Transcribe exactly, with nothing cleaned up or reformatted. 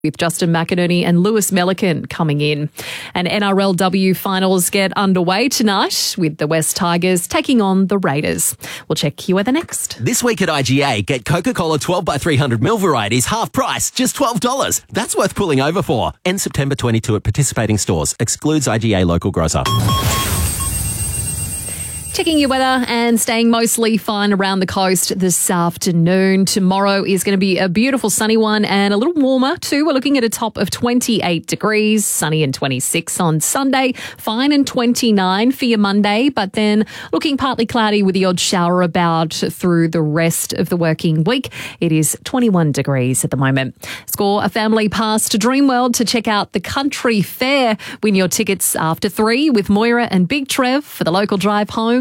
with Justin McInerney and Lewis Melican coming in. And N R L W finals get underway tonight with the West Tigers taking on the Raiders. We'll check your weather next. This week at I G A, get Coca-Cola twelve by three hundred mil varieties half price, just twelve dollars. That's worth pulling over for. End September twenty-second at participating stores. Excludes I G A local grocer. Checking your weather and staying mostly fine around the coast this afternoon. Tomorrow is going to be a beautiful sunny one and a little warmer too. We're looking at a top of twenty-eight degrees, sunny and twenty-six on Sunday, fine and twenty-nine for your Monday, but then looking partly cloudy with the odd shower about through the rest of the working week. It is twenty-one degrees at the moment. Score a family pass to Dreamworld to check out the country fair. Win your tickets after three with Moira and Big Trev for the local drive home.